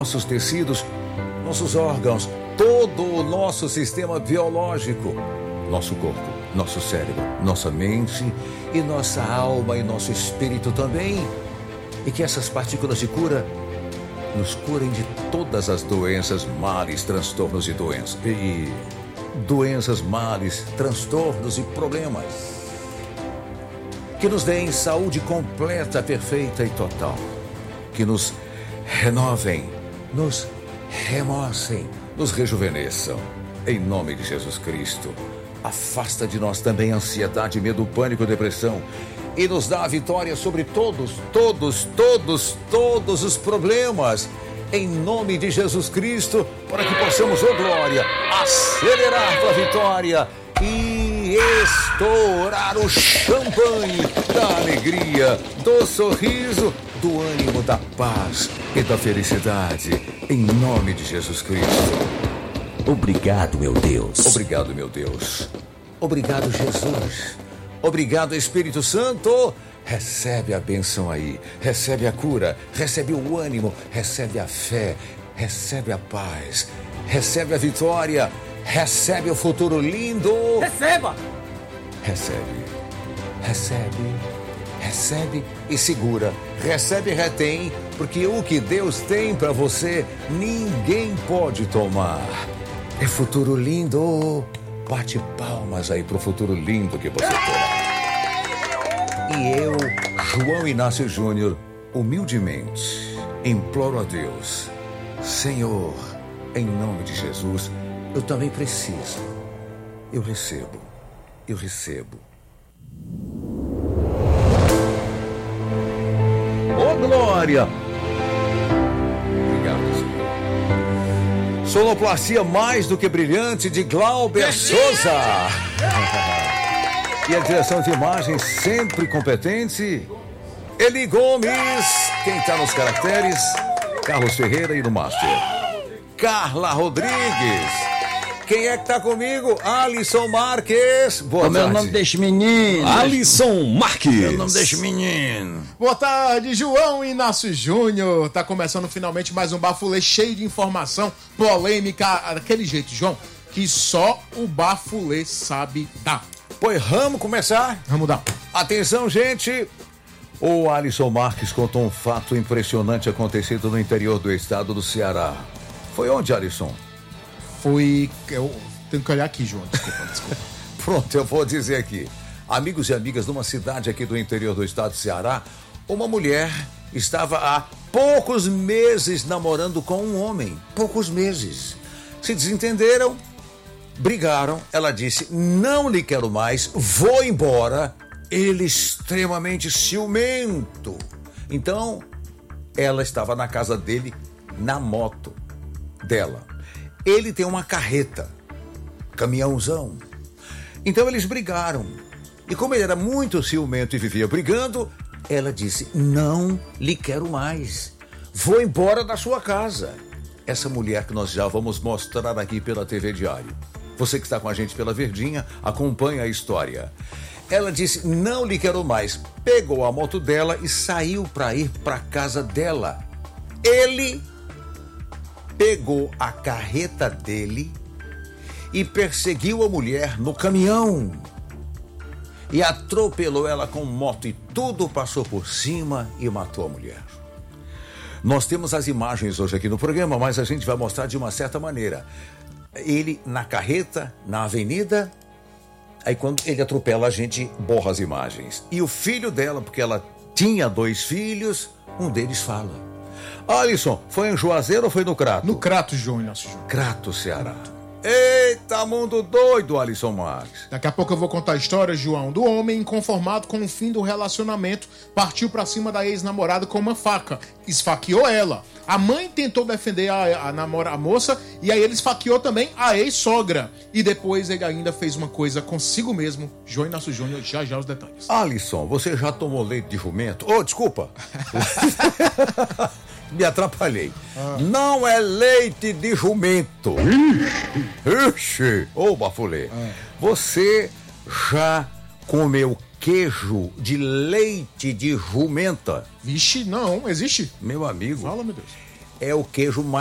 nossos tecidos, nossos órgãos, todo o nosso sistema biológico, nosso corpo, nosso cérebro, nossa mente e nossa alma e nosso espírito também. E que essas partículas de cura nos curem de todas as doenças, males, transtornos e doenças, males, transtornos e problemas. Que nos deem saúde completa, perfeita e total. Que nos renovem, nos remocem, nos rejuvenesçam. Em nome de Jesus Cristo, afasta de nós também ansiedade, medo, pânico, depressão e nos dá a vitória sobre todos os problemas. Em nome de Jesus Cristo, para que possamos, oh glória, acelerar para a vitória e estourar o champanhe da alegria, do sorriso, do ânimo, da paz e da felicidade, em nome de Jesus Cristo. Obrigado, meu Deus. Obrigado, meu Deus. Obrigado, Jesus. Obrigado, Espírito Santo. Recebe a bênção aí, recebe a cura, recebe o ânimo, recebe a fé, recebe a paz, recebe a vitória, recebe o futuro lindo. Receba! Recebe e segura. Recebe e retém, porque o que Deus tem para você, ninguém pode tomar. É futuro lindo. Bate palmas aí pro futuro lindo que você terá. E eu, João Inácio Júnior, humildemente, imploro a Deus, Senhor, em nome de Jesus, eu também preciso. Eu recebo. Oh, glória! Obrigado, Senhor. Sonoplastia mais do que brilhante de Glauber Souza. E a direção de imagem sempre competente, Eli Gomes. Quem está nos caracteres, Carlos Ferreira e no Master, Carla Rodrigues. Quem é que tá comigo? Alisson Marques. Boa tarde. Como é o nome desse menino? Alisson Marques. É o nome desse menino. Boa tarde, João Inácio Júnior. Tá começando finalmente mais um Bafulê cheio de informação, polêmica, daquele jeito, João, que só o Bafulê sabe dar. Pois vamos começar? Vamos dar. Atenção, gente. O Alisson Marques contou um fato impressionante acontecido no interior do estado do Ceará. Foi onde, Alisson? Eu tenho que olhar aqui, João. Desculpa. Pronto, eu vou dizer aqui. Amigos e amigas, numa cidade aqui do interior do estado do Ceará, uma mulher estava há poucos meses namorando com um homem. Poucos meses. Se desentenderam, brigaram. Ela disse, não lhe quero mais, vou embora. Ele extremamente ciumento. Então, ela estava na casa dele, na moto dela. Ele tem uma carreta, caminhãozão. Então eles brigaram. E como ele era muito ciumento e vivia brigando, ela disse, não lhe quero mais. Vou embora da sua casa. Essa mulher que nós já vamos mostrar aqui pela TV Diário. Você que está com a gente pela Verdinha, acompanha a história. Ela disse, não lhe quero mais. Pegou a moto dela e saiu para ir para casa dela. Ele pegou a carreta dele e perseguiu a mulher no caminhão. E atropelou ela com moto e tudo passou por cima e matou a mulher. Nós temos as imagens hoje aqui no programa, mas a gente vai mostrar de uma certa maneira. Ele na carreta, na avenida, aí quando ele atropela, a gente borra as imagens. E o filho dela, porque ela tinha 2 filhos, um deles fala. Alisson, foi em Juazeiro ou foi no Crato? No Crato, João Inácio Júnior. Crato, Ceará. Eita, mundo doido, Alisson Marques. Daqui a pouco eu vou contar a história, João, do homem inconformado com o fim do relacionamento, partiu pra cima da ex-namorada com uma faca, esfaqueou ela. A mãe tentou defender a moça e aí ele esfaqueou também a ex-sogra. E depois ele ainda fez uma coisa consigo mesmo. João Inácio Júnior, já os detalhes. Alisson, você já tomou leite de jumento? Desculpa. Me atrapalhei. Não é leite de jumento. Ixi, bafulê. Você já comeu queijo de leite de jumenta? Vixe, não, existe? Meu amigo. Fala, meu Deus. é o queijo mais